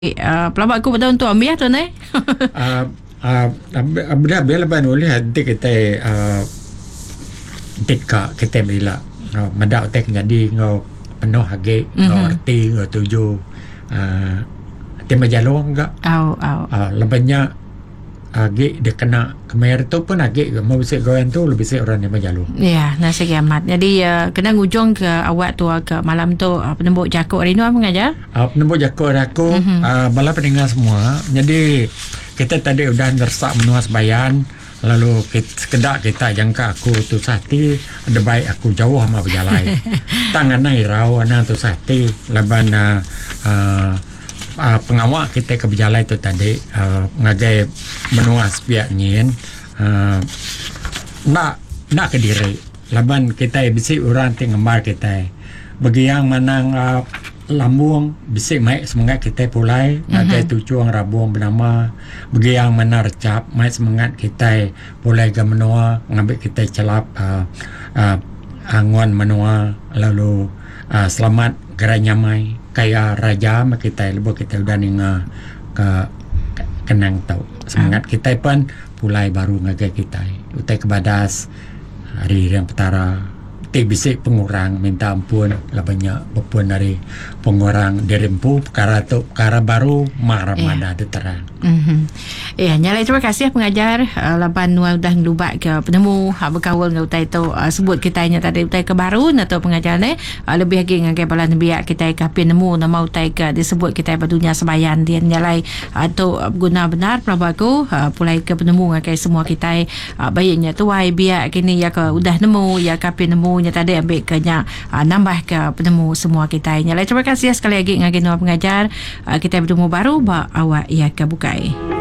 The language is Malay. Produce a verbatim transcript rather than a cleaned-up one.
Uh, pelabak aku betul untuk ambil tu ni. Ah, ah, Abda bela ban oleh hati kita ah, tika kita bila ngau madak tek jadi ngau penuh hage ngau arti ngau tuju ah tema jalong enggak Au au. ah lebihnya age dia kena kemer tu pun age mau bisa goyan tu lebih sih orang yang jalong. Ya, nasi kiamat. Jadi uh, kena ngujung ke awak tu ke malam tu uh, penembuk jakuk hari ni apa mengajar? Ah penembuk jakuk aku mm-hmm. ah bala pendengar semua. Jadi kita tadi udah nersak menuas bayan. Lalu kita, sekedar kita jangka aku tu sati ada baik aku jauh sama berjalan tangan irau anak tu sati laban uh, uh, uh, pengawak kita ke berjalan tu tadi uh, ngagai menuas pihak nyin uh, nak nak ke diri laban kita bisi orang tinggal kita bagi yang manang uh, lambung bisik mai semangat kita pulai ngagai mm-hmm. tujuan rabung bernama bagi yang mana recap mai semangat kita pulai ke menua ngambil kita celap uh, uh, angon menua lalu uh, selamat geranya mai kaya raja mak kita lebu kita udah ninga ke kenang tau semangat kita pun pulai baru ngagai kita utai kebadas hari yang petara tik bisik pengurang minta ampun lah banyak berpun dari pengurang dirempu perkara tu perkara baru marah yeah. Mana ada terang. Mm-hmm. Ya, nyalai terima kasih pengajar uh, laban nual dah ngelubat ke penemu uh, berkawal dengan utai tu uh, sebut kita nya tadi utai ke baru atau pengajar ni uh, lebih lagi dengan balan biak kita ke penemu nama utai ke disebut kita berdunia sebayan dia nyalai uh, tu uh, guna benar prabaku uh, pulai ke penemu dengan semua kita uh, baiknya tu wai biak kini ya ke udah nemu ya ke penemu nya tadi ambil ke nya uh, nambah ke penemu semua kita nyalai terima kasih sekali lagi dengan nual pengajar uh, kita bertemu baru ba awak ya ke bukai.